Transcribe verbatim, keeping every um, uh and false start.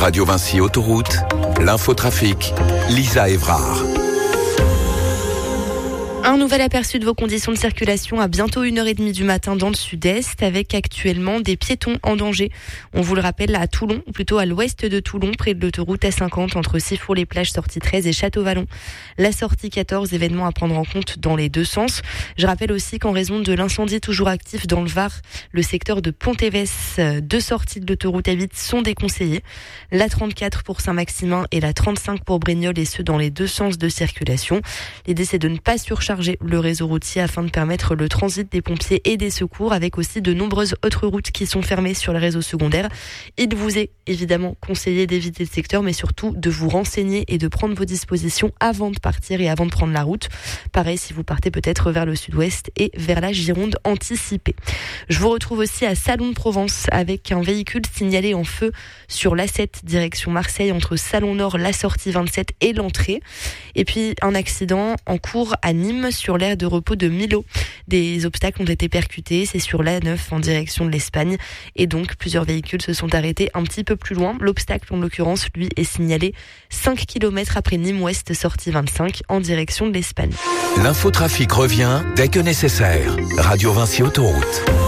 Radio Vinci Autoroute, l'infotrafic, Lisa Évrard. Un nouvel aperçu de vos conditions de circulation à bientôt une heure trente du matin dans le sud-est, avec actuellement des piétons en danger. On vous le rappelle à Toulon, ou plutôt à l'ouest de Toulon, près de l'autoroute A cinquante entre Sifour-les-Plages, sortie treize et Château-Vallon. La sortie quatorze, événement à prendre en compte dans les deux sens. Je rappelle aussi qu'en raison de l'incendie toujours actif dans le Var, le secteur de Pont-Évès, deux sorties de l'autoroute A huit sont déconseillées. La trente-quatre pour Saint-Maximin et la trente-cinq pour Brignoles, et ce dans les deux sens de circulation. L'idée, c'est de ne pas surcharger le réseau routier afin de permettre le transit des pompiers et des secours, avec aussi de nombreuses autres routes qui sont fermées sur le réseau secondaire. Il vous est évidemment conseillé d'éviter le secteur, mais surtout de vous renseigner et de prendre vos dispositions avant de partir et avant de prendre la route. Pareil si vous partez peut-être vers le sud-ouest et vers la Gironde anticipée. Je vous retrouve aussi à Salon de Provence avec un véhicule signalé en feu sur l'A sept direction Marseille entre Salon Nord, la sortie vingt-sept et l'entrée. Et puis un accident en cours à Nîmes sur l'aire de repos de Millau. Des obstacles ont été percutés, c'est sur l'A neuf en direction de l'Espagne, et donc plusieurs véhicules se sont arrêtés un petit peu plus loin. L'obstacle en l'occurrence, lui, est signalé cinq kilomètres après Nîmes Ouest, sortie vingt-cinq en direction de l'Espagne. L'infotrafic revient dès que nécessaire. Radio Vinci Autoroute.